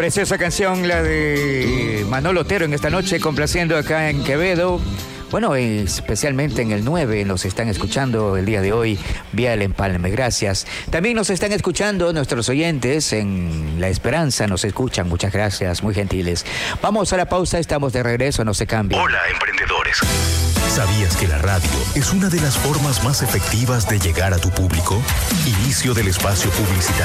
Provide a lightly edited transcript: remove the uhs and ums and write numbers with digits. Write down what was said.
Preciosa canción, la de Manolo Otero en esta noche, complaciendo acá en Quevedo. Bueno, especialmente en el 9 nos están escuchando el día de hoy vía El Empalme. Gracias. También nos están escuchando nuestros oyentes en La Esperanza, nos escuchan. Muchas gracias, muy gentiles. Vamos a la pausa, estamos de regreso, no se cambien. Hola, emprendedores. ¿Sabías que la radio es una de las formas más efectivas de llegar a tu público? Inicio del espacio publicitario.